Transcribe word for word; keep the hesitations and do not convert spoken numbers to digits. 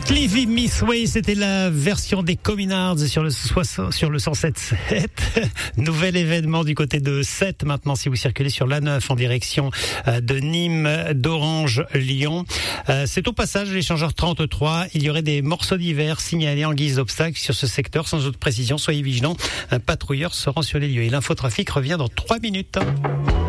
Cliffy Miss Way, c'était la version des Communards sur le soixante, sur le cent sept sept. Nouvel événement du côté de Sète maintenant si vous circulez sur l'A neuf en direction de Nîmes, d'Orange, Lyon. C'est au passage de l'échangeur trente-trois. Il y aurait des morceaux d'hiver signalés en guise d'obstacle sur ce secteur. Sans autre précision, soyez vigilants. Un patrouilleur se rend sur les lieux. Et l'infotrafic revient dans trois minutes.